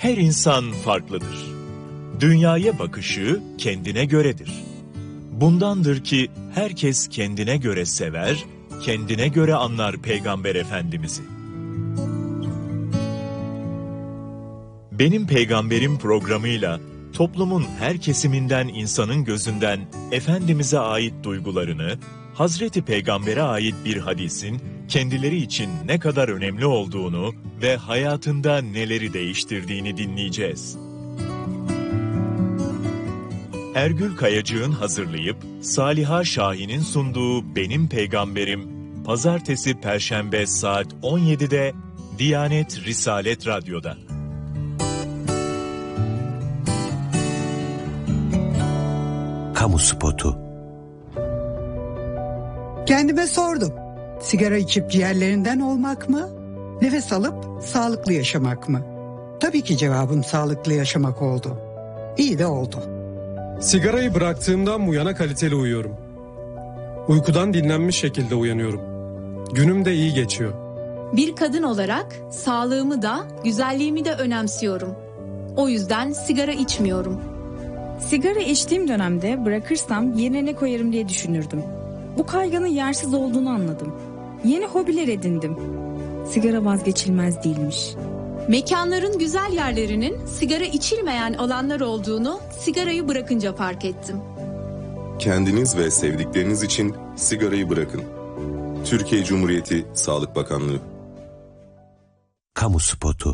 Her insan farklıdır. Dünyaya bakışı kendine göredir. Bundandır ki herkes kendine göre sever, kendine göre anlar Peygamber Efendimiz'i. Benim Peygamberim programıyla toplumun her kesiminden insanın gözünden Efendimiz'e ait duygularını, Hazreti Peygamber'e ait bir hadisin kendileri için ne kadar önemli olduğunu ve hayatında neleri değiştirdiğini dinleyeceğiz. Ergül Kayacık'ın hazırlayıp Saliha Şahin'in sunduğu Benim Peygamberim, Pazartesi, Perşembe saat 17'de Diyanet Risalet Radyo'da. Kamu spotu. Kendime sordum. Sigara içip ciğerlerinden olmak mı? Nefes alıp sağlıklı yaşamak mı? Tabii ki cevabım sağlıklı yaşamak oldu. İyi de oldu. Sigarayı bıraktığımdan bu yana kaliteli uyuyorum. Uykudan dinlenmiş şekilde uyanıyorum. Günüm de iyi geçiyor. Bir kadın olarak sağlığımı da güzelliğimi de önemsiyorum. O yüzden sigara içmiyorum. Sigara içtiğim dönemde bırakırsam yerine ne koyarım diye düşünürdüm. Bu kaygının yersiz olduğunu anladım. Yeni hobiler edindim. Sigara vazgeçilmez değilmiş. Mekanların güzel yerlerinin sigara içilmeyen alanlar olduğunu sigarayı bırakınca fark ettim. Kendiniz ve sevdikleriniz için sigarayı bırakın. Türkiye Cumhuriyeti Sağlık Bakanlığı. Kamu spotu.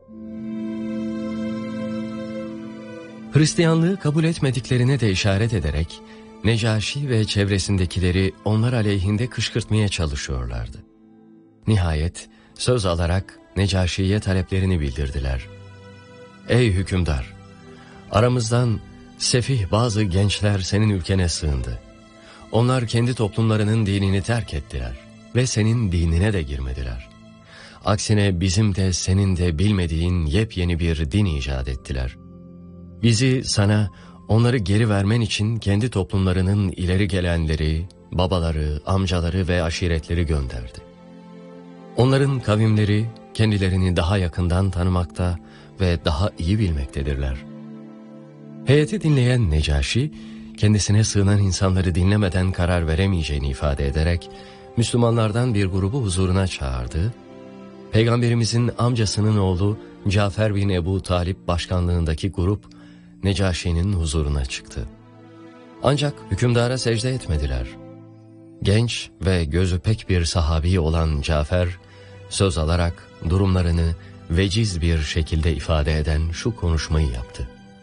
Hristiyanlığı kabul etmediklerine de işaret ederek Necaşi ve çevresindekileri onlar aleyhinde kışkırtmaya çalışıyorlardı. Nihayet söz alarak Necaşi'ye taleplerini bildirdiler. Ey hükümdar! Aramızdan sefih bazı gençler senin ülkene sığındı. Onlar kendi toplumlarının dinini terk ettiler ve senin dinine de girmediler. Aksine bizim de senin de bilmediğin yepyeni bir din icat ettiler. Bizi sana onları geri vermen için kendi toplumlarının ileri gelenleri, babaları, amcaları ve aşiretleri gönderdi. Onların kavimleri kendilerini daha yakından tanımakta ve daha iyi bilmektedirler. Heyeti dinleyen Necaşi, kendisine sığınan insanları dinlemeden karar veremeyeceğini ifade ederek, Müslümanlardan bir grubu huzuruna çağırdı. Peygamberimizin amcasının oğlu Cafer bin Ebu Talip başkanlığındaki grup, Necaşi'nin huzuruna çıktı. Ancak hükümdara secde etmediler. Genç ve gözü pek bir sahabi olan Cafer, söz alarak durumlarını veciz bir şekilde ifade eden şu konuşmayı yaptı.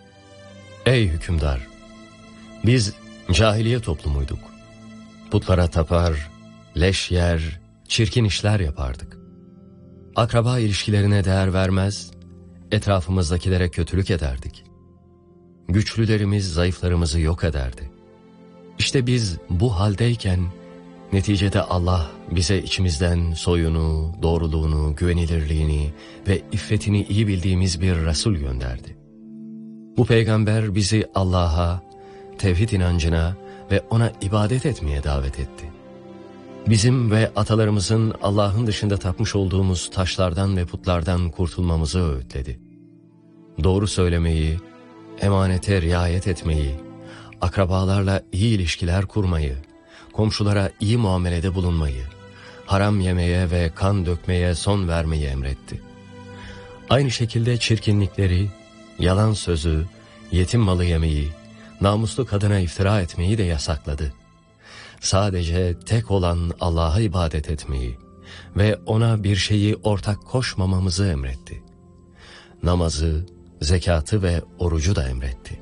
Ey hükümdar! Biz cahiliye toplumuyduk. Putlara tapar, leş yer, çirkin işler yapardık. Akraba ilişkilerine değer vermez, etrafımızdakilere kötülük ederdik. Güçlülerimiz zayıflarımızı yok ederdi. İşte biz bu haldeyken neticede Allah bize içimizden soyunu, doğruluğunu, güvenilirliğini ve iffetini iyi bildiğimiz bir Resul gönderdi. Bu peygamber bizi Allah'a, tevhid inancına ve ona ibadet etmeye davet etti. Bizim ve atalarımızın Allah'ın dışında tapmış olduğumuz taşlardan ve putlardan kurtulmamızı öğütledi. Doğru söylemeyi, emanete riayet etmeyi, akrabalarla iyi ilişkiler kurmayı, komşulara iyi muamelede bulunmayı, haram yemeye ve kan dökmeye son vermeyi emretti. Aynı şekilde çirkinlikleri, yalan sözü, yetim malı yemeyi, namuslu kadına iftira etmeyi de yasakladı. Sadece tek olan Allah'a ibadet etmeyi ve ona bir şeyi ortak koşmamamızı emretti. Namazı, zekatı ve orucu da emretti.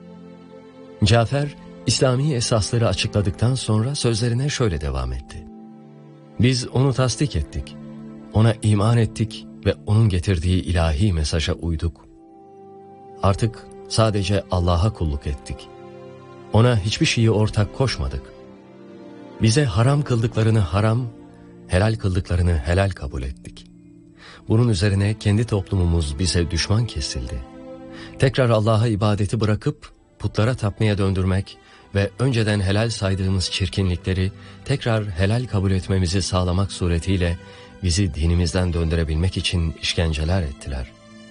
Cafer, İslami esasları açıkladıktan sonra sözlerine şöyle devam etti. Biz onu tasdik ettik, ona iman ettik ve onun getirdiği ilahi mesaja uyduk. Artık sadece Allah'a kulluk ettik. Ona hiçbir şeyi ortak koşmadık. Bize haram kıldıklarını haram, helal kıldıklarını helal kabul ettik. Bunun üzerine kendi toplumumuz bize düşman kesildi. Tekrar Allah'a ibadeti bırakıp putlara tapmaya döndürmek ve önceden helal saydığımız çirkinlikleri tekrar helal kabul etmemizi sağlamak suretiyle bizi dinimizden döndürebilmek için işkenceler ettiler.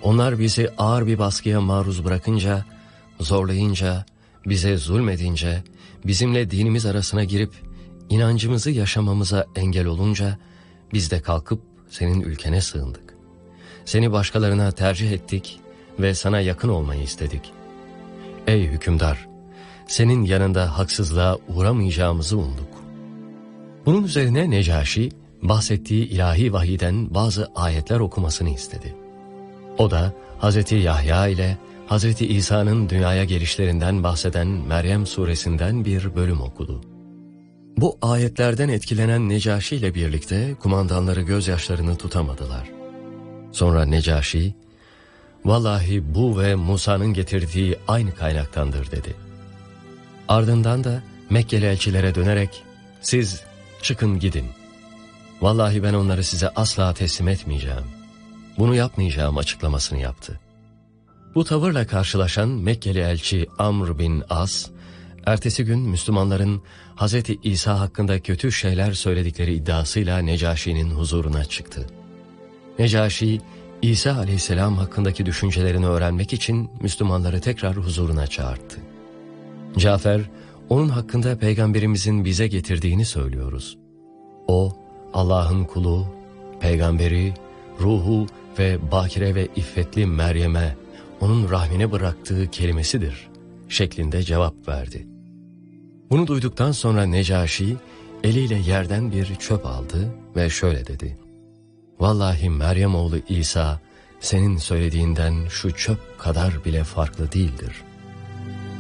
Onlar bizi ağır bir baskıya maruz bırakınca, zorlayınca, bize zulmedince, bizimle dinimiz arasına girip inancımızı yaşamamıza engel olunca biz de kalkıp senin ülkene sığındık. Seni başkalarına tercih ettik ve sana yakın olmayı istedik. Ey hükümdar, senin yanında haksızlığa uğramayacağımızı umduk. Bunun üzerine Necaşi, bahsettiği ilahi vahiyden bazı ayetler okumasını istedi. O da Hazreti Yahya ile Hazreti İsa'nın dünyaya gelişlerinden bahseden Meryem suresinden bir bölüm okudu. Bu ayetlerden etkilenen Necaşi ile birlikte kumandanları gözyaşlarını tutamadılar. Sonra Necaşi, "Vallahi bu ve Musa'nın getirdiği aynı kaynaktandır," dedi. Ardından da Mekkeli elçilere dönerek, "Siz çıkın gidin. Vallahi ben onları size asla teslim etmeyeceğim. Bunu yapmayacağım," açıklamasını yaptı. Bu tavırla karşılaşan Mekkeli elçi Amr bin As, ertesi gün Müslümanların Hz. İsa hakkında kötü şeyler söyledikleri iddiasıyla Necaşi'nin huzuruna çıktı. Necaşi, İsa aleyhisselam hakkındaki düşüncelerini öğrenmek için Müslümanları tekrar huzuruna çağırdı. Cafer, onun hakkında Peygamberimizin bize getirdiğini söylüyoruz. O, Allah'ın kulu, peygamberi, ruhu ve bakire ve iffetli Meryem'e onun rahmine bıraktığı kelimesidir şeklinde cevap verdi. Bunu duyduktan sonra Necaşi eliyle yerden bir çöp aldı ve şöyle dedi: "Vallahi Meryem oğlu İsa senin söylediğinden şu çöp kadar bile farklı değildir."